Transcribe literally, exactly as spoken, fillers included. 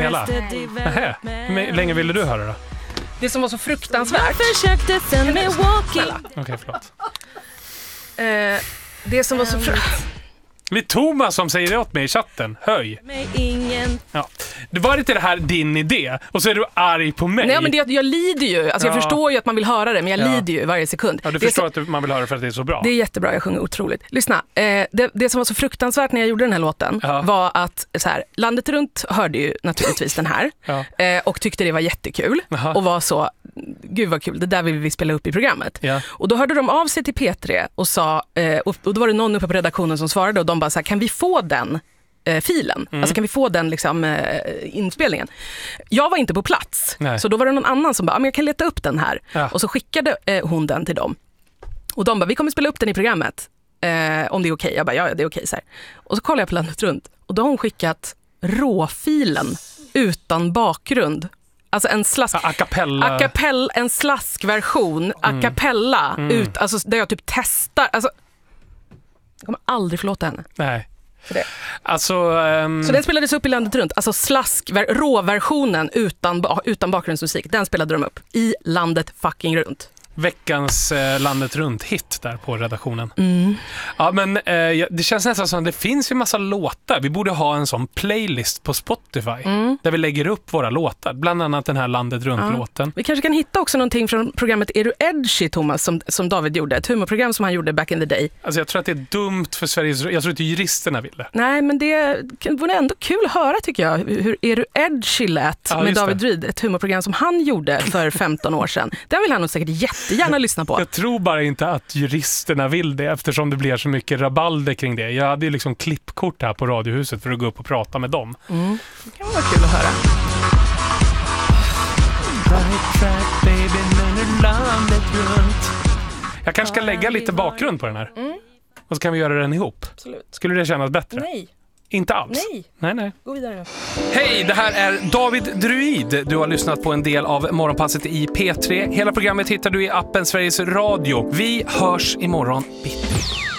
hela? Nähä. Hur länge ville du höra då? Det som var så fruktansvärt. Jag försökte sen med walking. Okej, okay, förlåt. Eh, det som var så fruktansvärt. Det är Thomas som säger det åt mig i chatten. Höj. Med ingen. Ja. Det var inte det här din idé. Och så är du arg på mig. Nej, men det, jag lider ju. Alltså, jag ja. förstår ju att man vill höra det, men jag ja. lider ju varje sekund. Ja, du det förstår så, att man vill höra det för att det är så bra. Det är jättebra, jag sjunger otroligt. Lyssna, eh, det, det som var så fruktansvärt när jag gjorde den här låten ja. var att så här, landet runt hörde ju naturligtvis den här ja. eh, och tyckte det var jättekul. Aha. Och var så, gud vad kul, det där vill vi spela upp i programmet. Ja. Och då hörde de av sig till P tre och sa, eh, och, och då var det någon uppe på redaktionen som svarade och de bara så här, kan vi få den eh, filen? Mm. Alltså kan vi få den liksom, eh, inspelningen? Jag var inte på plats, Nej. så då var det någon annan som bara, men jag kan leta upp den här. Ja. Och så skickade eh, hon den till dem. Och de bara, vi kommer spela upp den i programmet. Eh, om det är okej. Okay. Jag bara, ja, det är okej. Okay, och så kollar jag på landet runt. Och då har hon skickat råfilen utan bakgrund. Alltså en slask... A cappella. A cappella, en slaskversion. A cappella. Mm. Ut, alltså, där jag typ testar. Alltså, jag kommer aldrig förlåta henne. Nej. För det. Alltså, um... Så den spelades upp i landet runt. Alltså slask, råversionen utan, utan bakgrundsmusik. Den spelade de upp i landet fucking runt. Veckans eh, landet runt hit där på redaktionen. Mm. Ja, men eh, det känns nästan som att det finns ju massa låtar. Vi borde ha en sån playlist på Spotify mm. där vi lägger upp våra låtar. Bland annat den här landet runt-låten. Ja. Vi kanske kan hitta också någonting från programmet Är du edgy, Thomas, som, som David gjorde. Ett humorprogram som han gjorde back in the day. Alltså jag tror att det är dumt för Sveriges... Jag tror inte juristerna vill det. Nej, men det vore ändå kul att höra, tycker jag. Hur Är du edgy lät ja, med David Ryd. Ett humorprogram som han gjorde för femton år sedan. Den vill han nog säkert jättegärna lyssna på. Jag tror bara inte att juristerna vill det eftersom det blir så mycket rabalder kring det. Jag hade ju liksom klippkort här på Radiohuset för att gå upp och prata med dem. Mm. Det kan vara kul att höra. Jag kanske ska lägga lite bakgrund på den här. Mm. Och så kan vi göra den ihop. Absolut. Skulle det kännas bättre? Nej. Inte alls? Nej. Nej, nej. Gå vidare. Hej, det här är David Druid. Du har lyssnat på en del av Morgonpasset i P tre. Hela programmet hittar du i appen Sveriges Radio. Vi hörs imorgon bitti.